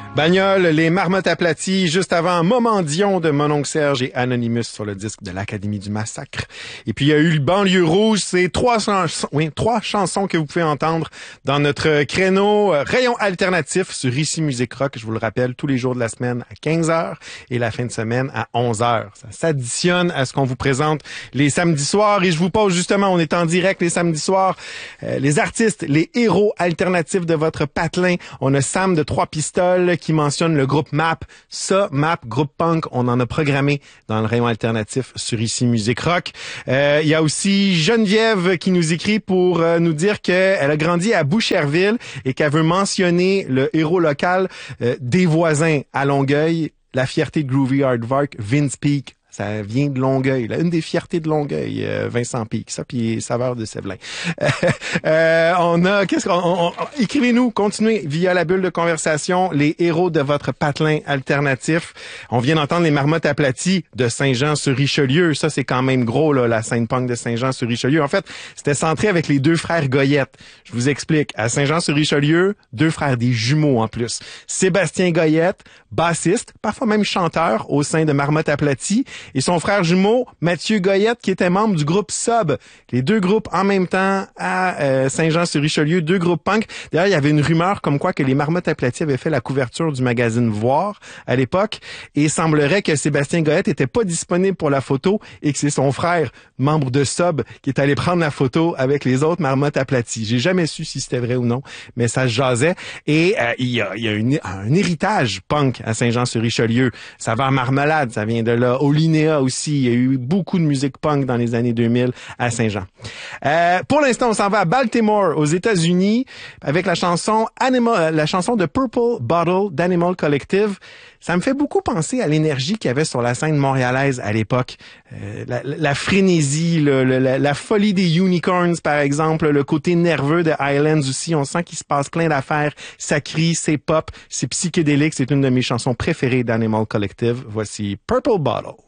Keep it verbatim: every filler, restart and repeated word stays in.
Bagnole, les marmottes aplaties, juste avant Moment Dion de Mononcle Serge et Anonymous sur le disque de l'Académie du Massacre. Et puis il y a eu le Banlieue Rouge, c'est trois chansons, oui, trois chansons que vous pouvez entendre dans notre créneau euh, Rayon Alternatif sur Ici Musique Rock. Je vous le rappelle, tous les jours de la semaine à quinze heures et la fin de semaine à onze heures. Ça s'additionne à ce qu'on vous présente les samedis soirs et je vous pose justement, on est en direct les samedis soirs, euh, les artistes, les héros alternatifs de votre patelin. On a Sam de Trois Pistoles qui mentionne le groupe M A P. Ça, M A P, groupe punk, on en a programmé dans le rayon alternatif sur Ici Musique Rock. Euh, il y a aussi Geneviève qui nous écrit pour euh, nous dire qu'elle a grandi à Boucherville et qu'elle veut mentionner le héros local euh, des voisins à Longueuil, la fierté de Groovy Aardvark, Vince Peake. Ça vient de Longueuil, là. Une des fiertés de Longueuil, euh, Vincent Peake, ça, puis saveur de Sévelin. Euh, euh, on a, qu'est-ce qu'on, on, on, écrivez-nous, continuez via la bulle de conversation, les héros de votre patelin alternatif. On vient d'entendre les marmottes aplaties de Saint-Jean-sur-Richelieu. Ça, c'est quand même gros, là, la scène punk de Saint-Jean-sur-Richelieu. En fait, c'était centré avec les deux frères Goyette. Je vous explique. À Saint-Jean-sur-Richelieu, deux frères, des jumeaux en plus. Sébastien Goyette, bassiste, parfois même chanteur au sein de Marmottes aplaties, et son frère jumeau, Mathieu Goyette, qui était membre du groupe Sub. Les deux groupes en même temps à euh, Saint-Jean-sur-Richelieu, deux groupes punk. D'ailleurs, il y avait une rumeur comme quoi que les Marmottes aplaties avaient fait la couverture du magazine Voir à l'époque, et il semblerait que Sébastien Goyette était pas disponible pour la photo et que c'est son frère, membre de Sub, qui est allé prendre la photo avec les autres Marmottes aplaties. J'ai jamais su si c'était vrai ou non, mais ça se jasait. Et euh, il y a, il y a une, un héritage punk à Saint-Jean-sur-Richelieu. Saveur Marmelade, ça vient de là. Olinéa aussi. Il y a eu beaucoup de musique punk dans les années deux mille à Saint-Jean. Euh, pour l'instant, on s'en va à Baltimore, aux États-Unis, avec la chanson Animal, la chanson de Purple Bottle d'Animal Collective. Ça me fait beaucoup penser à l'énergie qu'il y avait sur la scène montréalaise à l'époque. Euh, la, la frénésie, le, le, la, la folie des Unicorns, par exemple, le côté nerveux de Highlands aussi. On sent qu'il se passe plein d'affaires. Ça crie, c'est pop, c'est psychédélique. C'est une de mes chansons préférées d'Animal Collective. Voici Purple Bottle.